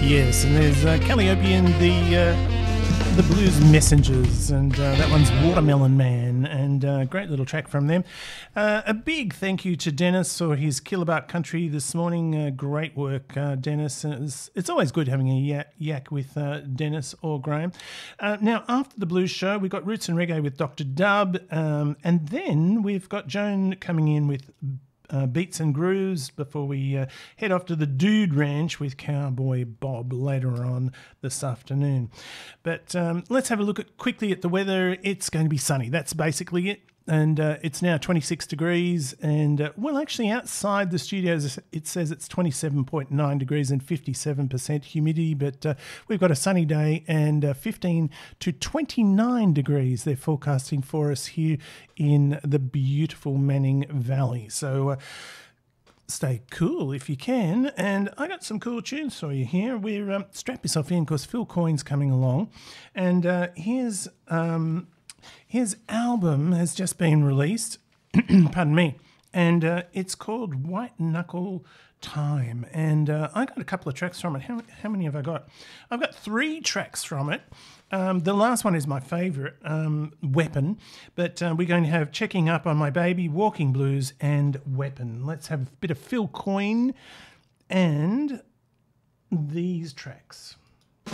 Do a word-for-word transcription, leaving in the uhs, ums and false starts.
Yes, and there's uh, Calliope and the uh, the Blues Messengers, and uh, that one's Watermelon Man, and uh, great little track from them. Uh, a big thank you to Dennis for his Killabark Country this morning. Uh, great work, uh, Dennis. It's, it's always good having a yak, yak with uh, Dennis or Graham. Uh, now, after the Blues Show, we've got Roots and Reggae with Doctor Dub, um, and then we've got Joan coming in with Uh, beats and grooves before we uh, head off to the Dude Ranch with Cowboy Bob later on this afternoon. But um, let's have a look at quickly at the weather. It's going to be sunny. That's basically it. And uh, it's now twenty-six degrees. And, uh, well, actually outside the studios, it says it's twenty-seven point nine degrees and fifty-seven percent humidity. But uh, we've got a sunny day, and uh, fifteen to twenty-nine degrees they're forecasting for us here in the beautiful Manning Valley. So uh, stay cool if you can. And I got some cool tunes for you here. We're um, strap yourself in because Phil Coyne's coming along. And uh, here's... Um, His album has just been released, pardon me, and uh, it's called White Knuckle Time. And uh, I got a couple of tracks from it. How, how many have I got? I've got three tracks from it. Um, the last one is my favourite, um, Weapon. But uh, we're going to have Checking Up on My Baby, Walking Blues, and Weapon. Let's have a bit of Phil Coyne and these tracks.